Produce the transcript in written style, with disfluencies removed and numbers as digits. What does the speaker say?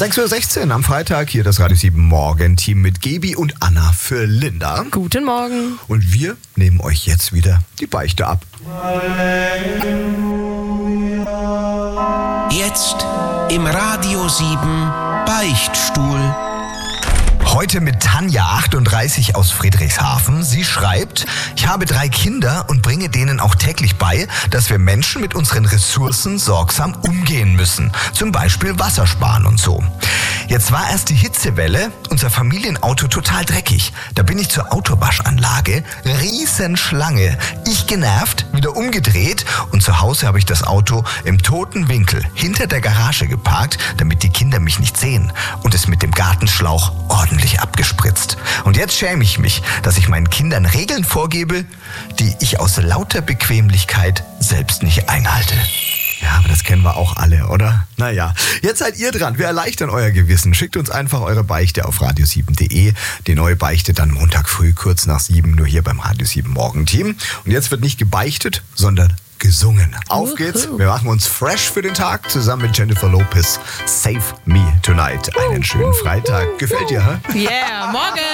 6.16 Uhr am Freitag, hier das Radio 7 Morgen-Team mit Gebi und Anna für Linda. Guten Morgen. Und wir nehmen euch jetzt wieder die Beichte ab. Jetzt im Radio 7 Beichtstuhl. Heute mit Tanja, 38 aus Friedrichshafen. Sie schreibt, ich habe 3 Kinder und bringe denen auch täglich bei, dass wir Menschen mit unseren Ressourcen sorgsam umgehen müssen. Zum Beispiel Wasser sparen und so. Jetzt war erst die Hitzewelle, unser Familienauto total dreckig. Da bin ich zur Autowaschanlage, Riesenschlange. Ich genervt, wieder umgedreht und zu Hause habe ich das Auto im toten Winkel hinter der Garage geparkt, damit die Kinder mich nicht sehen und es mit dem Gartenschlauch ordentlich abgespritzt. Und jetzt schäme ich mich, dass ich meinen Kindern Regeln vorgebe, die ich aus lauter Bequemlichkeit selbst nicht einhalte. Ja, aber das kennen wir auch alle, oder? Naja, jetzt seid ihr dran. Wir erleichtern euer Gewissen. Schickt uns einfach eure Beichte auf radio7.de. Die neue Beichte dann Montag früh, kurz nach 7, nur hier beim Radio 7 Morgen-Team. Und jetzt wird nicht gebeichtet, sondern gesungen. Auf geht's. Wir machen uns fresh für den Tag zusammen mit Jennifer Lopez. Save Me Tonight. Einen schönen Freitag. Gefällt dir, hä? Yeah, morgen.